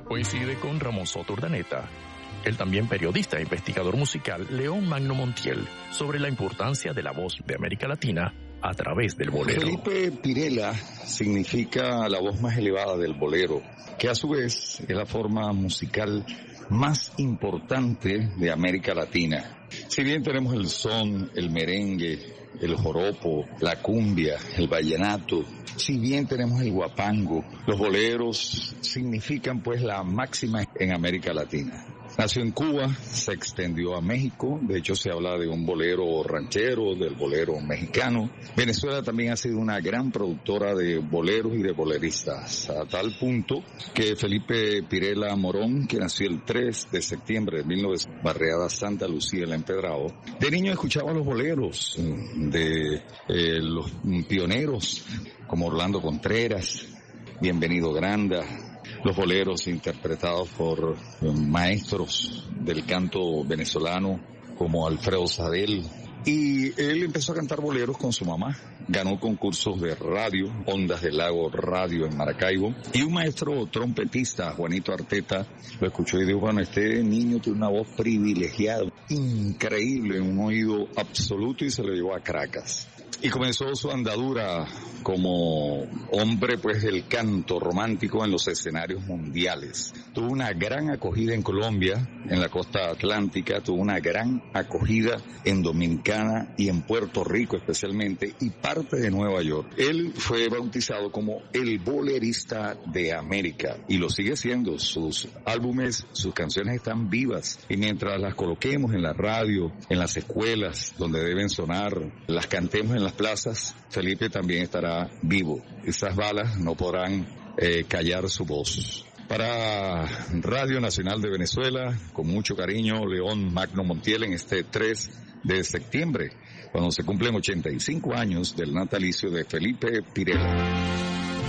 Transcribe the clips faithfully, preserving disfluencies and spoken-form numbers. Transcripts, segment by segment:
Coincide con Ramón Soto Urdaneta, el también periodista e investigador musical León Magno Montiel, sobre la importancia de la voz de América Latina a través del bolero. Felipe Pirela significa la voz más elevada del bolero, que a su vez es la forma musical más importante de América Latina. Si bien tenemos el son, el merengue, el joropo, la cumbia, el vallenato, si bien tenemos el guapango, los boleros significan pues la máxima en América Latina. Nació en Cuba, se extendió a México, de hecho se habla de un bolero ranchero, del bolero mexicano. Venezuela también ha sido una gran productora de boleros y de boleristas, a tal punto que Felipe Pirela Morón, que nació el tres de septiembre de mil novecientos, barriada Santa Lucía, el Empedrado, de niño escuchaba los boleros de eh, los pioneros como Orlando Contreras, Bienvenido Granda, los boleros interpretados por maestros del canto venezolano como Alfredo Sadel. Y él empezó a cantar boleros con su mamá. Ganó concursos de radio, Ondas del Lago Radio en Maracaibo. Y un maestro trompetista, Juanito Arteta, lo escuchó y dijo, bueno, este niño tiene una voz privilegiada, increíble, un oído absoluto, y se lo llevó a Caracas. Y comenzó su andadura como hombre pues del canto romántico en los escenarios mundiales. Tuvo una gran acogida en Colombia, en la costa atlántica, tuvo una gran acogida en Dominicana y en Puerto Rico especialmente, y parte de Nueva York. Él fue bautizado como el bolerista de América y lo sigue siendo. Sus álbumes, sus canciones están vivas, y mientras las coloquemos en la radio, en las escuelas donde deben sonar, las cantemos en las plazas, Felipe también estará vivo. Esas balas no podrán eh, callar su voz. Para Radio Nacional de Venezuela, con mucho cariño, León Magno Montiel, en este tres de septiembre, cuando se cumplen ochenta y cinco años del natalicio de Felipe Pirela.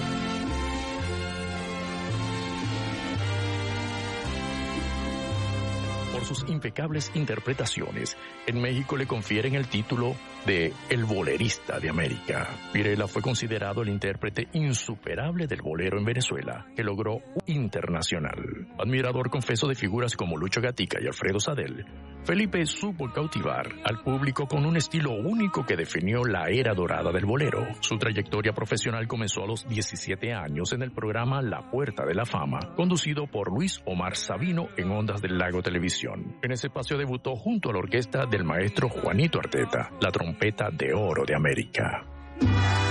Por sus impecables interpretaciones, en México le confieren el título de El Bolerista de América. Pirela fue considerado el intérprete insuperable del bolero en Venezuela, que logró un internacional. Admirador confeso de figuras como Lucho Gatica y Alfredo Sadel, Felipe supo cautivar al público con un estilo único que definió la era dorada del bolero. Su trayectoria profesional comenzó a los diecisiete años en el programa La Puerta de la Fama, conducido por Luis Omar Sabino en Ondas del Lago Televisión. En ese espacio debutó junto a la orquesta del maestro Juanito Arteta, la trompeta de oro de América.